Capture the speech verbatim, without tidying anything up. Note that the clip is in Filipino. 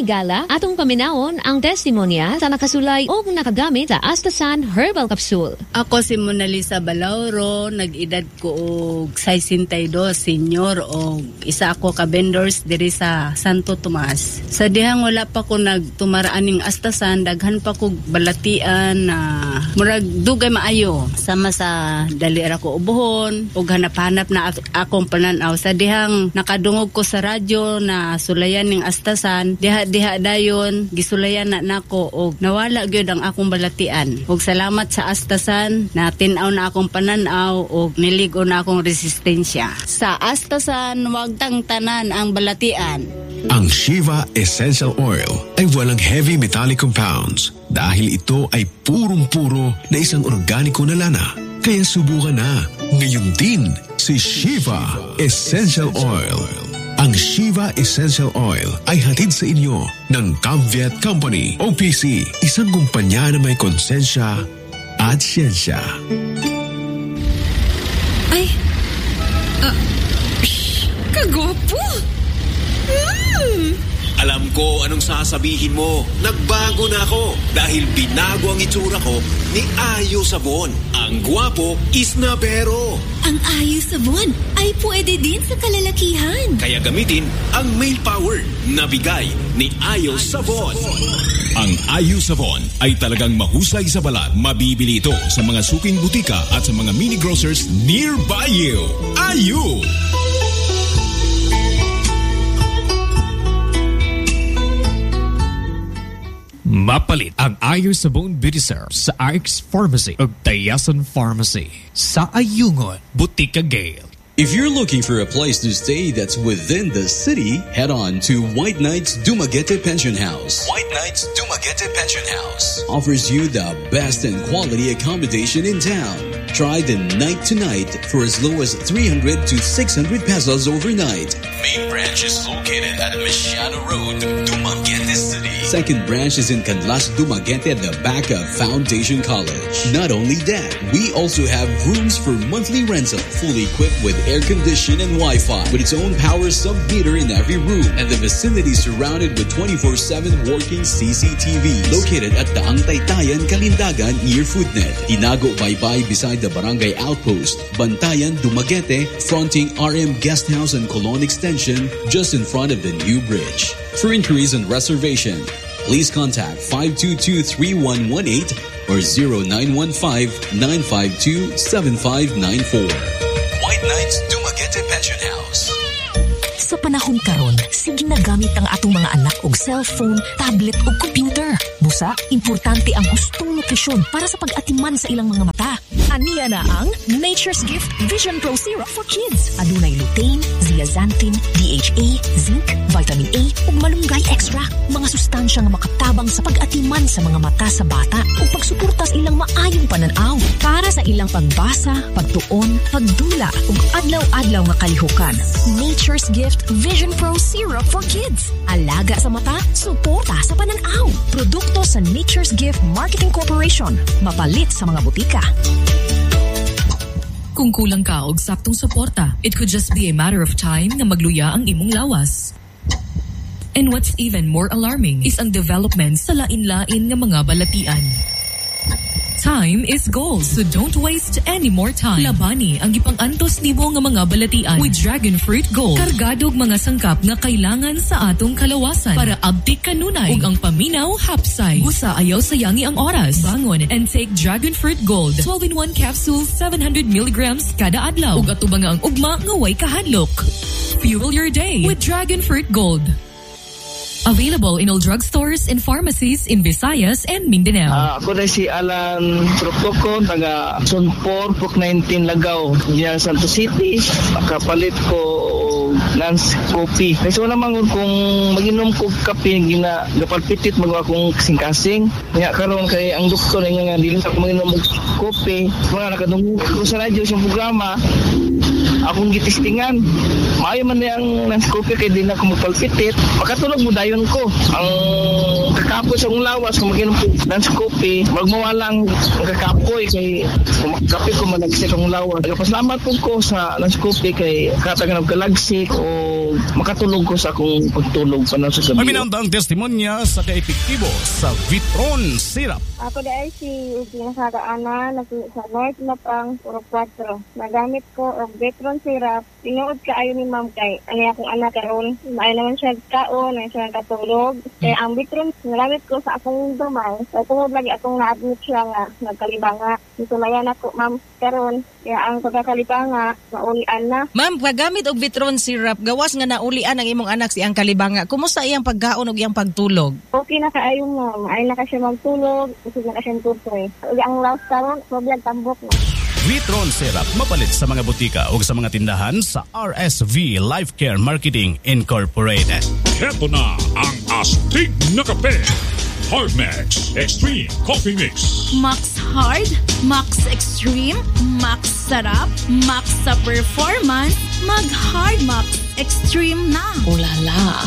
higala atong paminawon ang testimonya sa nakasulay o nakagamit sa Astasan Herbal Capsule. Ako si Mona Lisa Balauro, nag-edad ko og sixty-two senior o isa ako ka vendors diri sa Santo Tomas. Sa dihang wala pa ko nagtumaraan ning Astasan, daghan pa ko balatian na murag dugay maayo sama sa dali ra ko ubuhon ug hanap-hanap na akong pananaw. Sa dihang nakadungog ko sa radyo na sulayan ning Astasan, diha-diha dayon gisulayan na nako og nawala gyud ang akong balatian. Ug salamat sa Astasan na tin-aw na akong pananaw og niligo na akong resistensya. Sa Astasan wag tang tanan ang balatian. Ang Shiva Essential Oil ay walang heavy metallic compounds dahil ito ay purong-puro na isang organiko na lana. Kaya subukan na ngayon din si Shiva Essential Oil. Ang Shiva Essential Oil ay hatid sa inyo ng Camviet Company o P C, isang kumpanya na may konsensya at siyensya. Ay, uh, shh, kagwapo! Mm. Alam ko anong sasabihin mo. Nagbago na ako dahil binago ang itsura ko ni Ayo Sabon. Ang gwapo is na pero. Ang Ayo Sabon ay pwede din sa kalalakihan. Kaya gamitin ang male power na bigay ni Ayo Sabon. Ang Ayo Sabon ay talagang mahusay sa balat. Mabibili ito sa mga suking butika at sa mga mini grocers nearby you. Ayo! Mapalit ang Ayo Sabon Beauty Serum sa R X Pharmacy o Tayasan Pharmacy sa Ayungon, Butika Gale. If you're looking for a place to stay that's within the city, head on to White Knights Dumaguete Pension House. White Knights Dumaguete Pension House offers you the best and quality accommodation in town. Try the night to night for as low as three hundred to six hundred pesos overnight. Main branch is located at Mesiano Road, Dumaguete City. Second branch is in Canlas, Dumaguete at the back of Foundation College. Not only that, we also have rooms for monthly rental, fully equipped with air condition and Wi-Fi, with its own power sub-meter in every room, and the vicinity surrounded with twenty-four seven working C C T Vs. Located at Daang Taytayan, Kalindagan, near Foodnet. Tinago Baybay beside the Barangay Outpost. Bantayan, Dumaguete, fronting R M Guest House and Colon Extension, just in front of the new bridge. For inquiries and reservation, please contact five two two, three one one eight or zero nine one five, nine five two, seven five nine four. White Knights Dumaguete Pension House. Sa panahon karon, sige na gamit ang atong mga anak og cellphone, tablet ug computer. Busa, importante ang hustong nutrisyon para sa pag-atiman sa ilang mga mata. Aniya na ang Nature's Gift Vision Pro Syrup for Kids. Adunay lutein, zeaxanthin, D H A, zinc, vitamin A ug malunggay extract. Mga sustansya nga makatabang sa pag-atiman sa mga mata sa bata ug pagsuporta sa ilang maayong pananaw para sa ilang pagbasa, pagtuon, pagdula ug adlaw-adlaw nga kalihukan. Nature's Gift Vision Pro Syrup for Kids. Alaga sa mata, suporta sa pananaw. Produkto sa Nature's Gift Marketing Corporation. Mapalit sa mga butika. Kung kulang ka og saktong suporta, it could just be a matter of time na magluya ang imong lawas. And what's even more alarming is ang development sa lain-lain nga mga balatian. Time is gold, so don't waste any more time. Labani ang gipang-antos nimo nga mga balatian with Dragon Fruit Gold. Kargadog mga sangkap nga kailangan sa atong kalawasan para abtik kanunay ug ang paminaw hapsay. Busa ayaw sayangi ang oras. Bangon and take Dragon Fruit Gold. twelve in one capsules, seven hundred milligrams kada adlaw. Ug atubang nga ang ugma nga way kahadlok. Fuel your day with Dragon Fruit Gold. Available in all drugstores and pharmacies in Visayas and Mindanao. Uh, ako na si Alan Troctoco, taga Sunpor, Puk nineteen Lagaw, diyan Santos City. Kapalit ko Lance Coffee. Kasi wala naman kung mag-inom ko kape, gina gapalpitit magawa kong kasing-kasing. Kaya karon kay ang doktor nga dili sa mag-inom og kopi, mga nakadungog ko sa radyo sa programa. Akong gitistingan. Maayo man yang Lance Coffee kay di na ko magpalpitit. Makatulog mo dayon ko. Ang kakapoy sa akong lawas kung mag-inom ko Lance Coffee, magmawalang kakapoy kay kung makakape ko malagsi akong lawas. Nagpasalamat po ko sa Lance Coffee kay katagan og kalagsik o o makatulog ko sa akong pagtulog pa na sa gabi. Paminandang testimonya sa kaepektibo sa Vitron Syrup. Ako da ay si Ugina Ana, nasa sa North Lapang, Puro Cuatro. Nagamit ko og Vitron Syrup. Tinuod ka ayo ni ma'am kay ani akong anak karon. May naman siya kaon, may siya katulog. Kaya ang Vitron nagamit ko sa akong dumay. Kaya tungod lagi akong na-admit siya nga nagkalibanga. Itumayan ako ma'am karon. Kaya ang pagkakalibanga maulian na. Ma'am, paggamit og Vitron Syrup, gawas nga naulian ang imong anak si ang kalibanga. Kumusta iyang pagkaon ug iyang pagtulog? Okay na kaayo ma'am. Ay na ka siya magtulog. Usig na ka siya tutoy. Uli ang last karon, problem tambok na. Vitron Syrup mapalit sa mga butika o sa mga tindahan sa R S V Life Care Marketing Incorporated. Heto na ang astig na kape. Hard Max Extreme Coffee Mix. Max Hard, Max Extreme, Max Sarap, Max sa performance, mag Hard Max Extreme na. Ulala,